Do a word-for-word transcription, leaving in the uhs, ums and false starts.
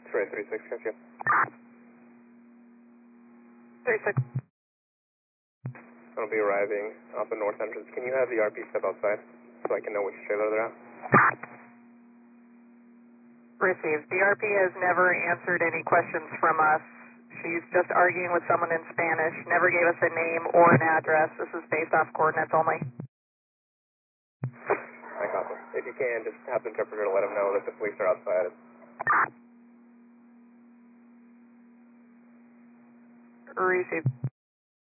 X-ray three six, catch you. three six. I'll be arriving off the north entrance. Can you have the R P step outside so I can know which trailer they're at? Received. The R P has never answered any questions from us. She's just arguing with someone in Spanish, never gave us a name or an address. This is based off coordinates only. I copy. If you can, just have the interpreter to let them know that the police are outside. Received.